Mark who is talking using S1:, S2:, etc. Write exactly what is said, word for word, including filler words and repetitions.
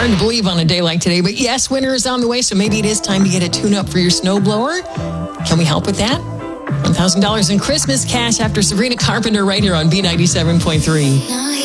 S1: Hard to believe on a day like today, but yes, winter is on the way, so maybe it is time to get a tune-up for your snowblower. Can we help with that? one thousand dollars in Christmas cash after Sabrina Carpenter right here on B ninety-seven point three.